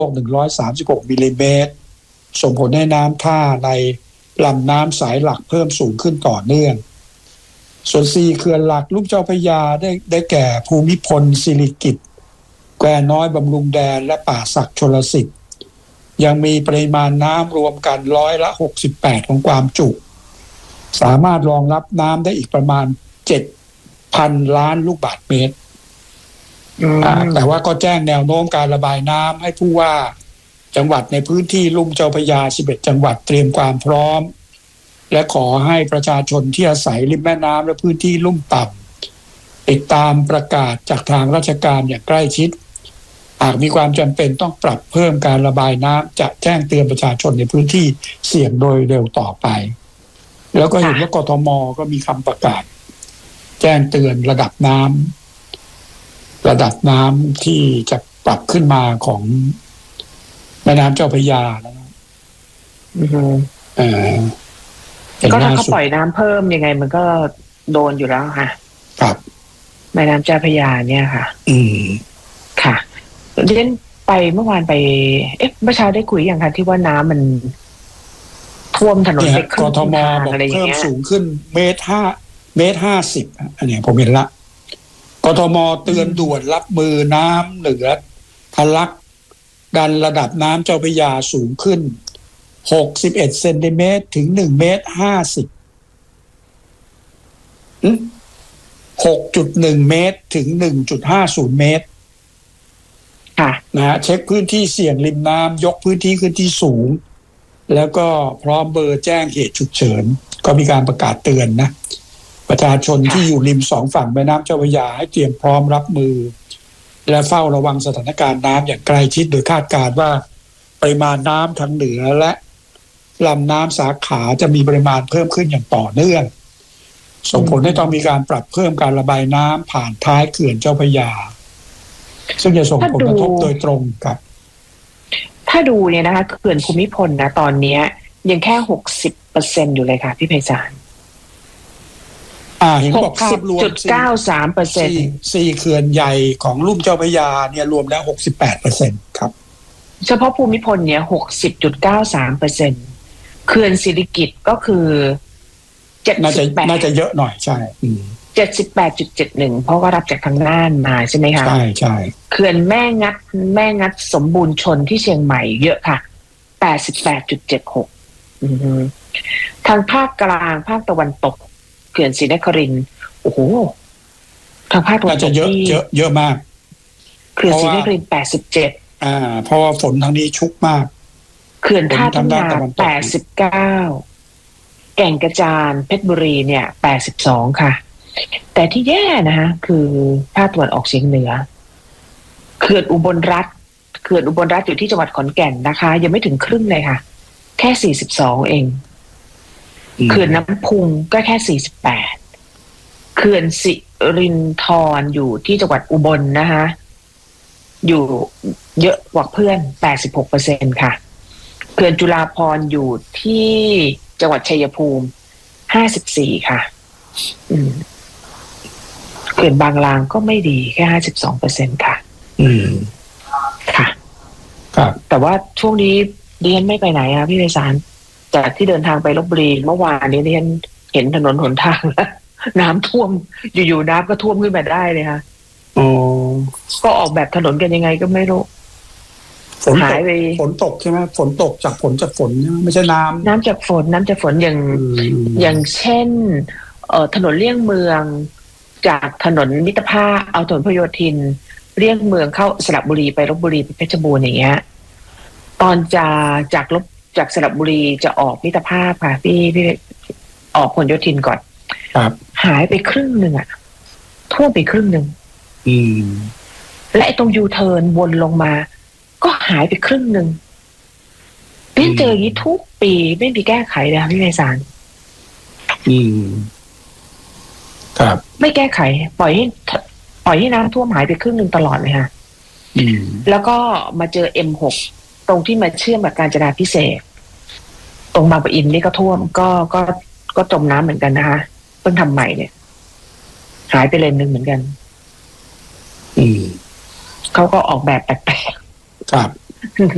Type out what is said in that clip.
136 มิลลิเมตรส่งผลให้น้ำท่าในลำน้ำสายหลักเพิ่มสูงขึ้นต่อเนื่องส่วน4เขื่อนหลักลุ่มเจ้าพระยาได้แก่ภูมิพลสิริกิติ์แควน้อยบำรุงแดนและป่าสักชลสิทธิ์ยังมีปริมาณน้ำรวมกัน68%ของความจุสามารถรองรับน้ำได้อีกประมาณ 7,000 ล้านลูกบาศก์เมตรแต่ว่าก็แจ้งแนวโน้มการระบายน้ำให้ผู้ว่าจังหวัดในพื้นที่ลุ่มเจ้าพระยา11จังหวัดเตรียมความพร้อมและขอให้ประชาชนที่อาศัยริมแม่น้ำและพื้นที่ลุ่มต่ำติดตามประกาศจากทางราชการอย่างใกล้ชิดหากมีความจำเป็นต้องปรับเพิ่มการระบายน้ำจะแจ้งเตือนประชาชนในพื้นที่เสี่ยงโดยเร็วต่อไปแล้วก็เห็นว่ากทม.ก็มีคำประกาศแจ้งเตือนระดับน้ำที่จะปรับขึ้นมาของแม่น้ำเจ้าพระยาแล้วก็ถ้าเขาปล่อยน้ำเพิ่มยังไงมันก็โดนอยู่แล้วค่ะครับแม่น้ำเจ้าพระยาเนี่ยค่ะค่ะเรียนไปเมื่อวานไปเมื่อเช้าได้คุยอย่างค่ะที่ว่าน้ำมันท่วมถนนไปครึ่งทางอะไรอย่างเงี้ยเพิ่มสูงขึ้นเมตร 50อันนี้ผมเห็นละกทม.เตือนด่วนรับมือน้ำเหนือทะลักดันระดับน้ำเจ้าพระยาสูงขึ้น61 เซนติเมตรถึง1 เมตร 50 6.1 เมตรถึง 1.50 เมตรนะฮะเช็คพื้นที่เสี่ยงริมน้ำยกพื้นที่ขึ้นที่สูงแล้วก็พร้อมเบอร์แจ้งเหตุฉุกเฉินก็มีการประกาศเตือนนะประชาชนที่อยู่ริมสองฝั่งแม่น้ำเจ้าพระยาให้เตรียมพร้อมรับมือและเฝ้าระวังสถานการณ์น้ำอย่างใกล้ชิดโดยคาดการณ์ว่าปริมาณน้ำทางเหนือและลำน้ำสาขาจะมีปริมาณเพิ่มขึ้นอย่างต่อเนื่องส่งผลให้ต้องมีการปรับเพิ่มการระบายน้ำผ่านท้ายเขื่อนเจ้าพระยาซึ่งจะส่งผลกระทบโดยตรงครับถ้าดูเนี่ยนะคะเขื่อนภูมิพลนะตอนนี้ยังแค่ 60% อยู่เลยค่ะพี่ไพศาลเห็นบอกภาพรวม 60.93% 4เขื่อนใหญ่ของลุ่มเจ้าพระยาเนี่ยรวมแล้ว 68% ครับเฉพาะภูมิพลเนี่ย 60.93% เขื่อนสิริกิติ์ก็คือ78 น่าจะเยอะหน่อยใช่ 78.71 เพราะว่ารับจากทางน่านมาใช่ไหมคะใช่เขื่อนแม่งัดสมบูรณ์ชนที่เชียงใหม่เยอะค่ะ 88.76 ทางภาคกลางภาคตะวันตกเขื่อนศรีนครินทร์โอ้โหทางภาคตะวันตกเยอะมากเขื่อนศรีนครินทร์87 เพราะว่าฝนทางนี้ชุกมากเขื่อนท่าทุ่งนา89แก่งกระจานเพชรบุรีเนี่ย82ค่ะแต่ที่แย่นะคะคือภาคตะวันออกเฉียงเหนือเขื่อนอุบลรัฐอยู่ที่จังหวัดขอนแก่นนะคะยังไม่ถึงครึ่งเลยค่ะแค่42เองเขื่อนน้ำพุงก็แค่48เขื่อนสิรินธรอยู่ที่จังหวัดอุบลนะคะอยู่เยอะกว่าเพื่อน 86% ค่ะเขื่อนจุฬาภรณ์อยู่ที่จังหวัดชัยภูมิ54ค่ะเขื่อนบางลางก็ไม่ดีแค่ 52% ค่ะค่ะครับแต่ว่าช่วงนี้ดิฉันไม่ไปไหนอ่ะพี่ไพศาลจากที่เดินทางไปลพบุรีเมื่อวานนี้ดิฉันเห็นถนนหนทางแล้วน้ำท่วมอยู่ๆน้ำก็ท่วมขึ้นมาได้เลยค่ะก็ออกแบบถนนกันยังไงก็ไม่รู้หายไปฝนตกใช่ไหมฝนตกจากฝนไม่ใช่น้ำจากฝนอย่างเช่นถนนเลี่ยงเมืองจากถนนมิตรภาพเอาถนนพหลโยธินเลี่ยงเมืองเข้าสระบุรีไปลพบุรีไปเพชรบูรณ์อย่างเงี้ยตอนจากสระบุรีจะออกมิตรภาพค่ะพี่ออกพหลโยธินก่อนครับหายไปครึ่งนึงอ่ะท่วมไปครึ่งนึงและตรงยูเทิร์นวนลงมาก็หายไปครึ่งนึงเรื่องเจออย่างนี้ทุกปีไม่มีแก้ไขเลยค่ะพี่ไพศาลครับไม่แก้ไขปล่อยให้น้ำท่วมหายไปครึ่งนึงตลอดเลยค่ะแล้วก็มาเจอ M6 ตรงที่มาเชื่อมกับกาญจนาภิเษกตรงบางปะอินนี่ก็ท่วมก็จมน้ำเหมือนกันนะคะเพิ่งทำใหม่เนี่ยหายไปเลนนึงเหมือนกันเขาก็ออกแบบแปลกๆครับ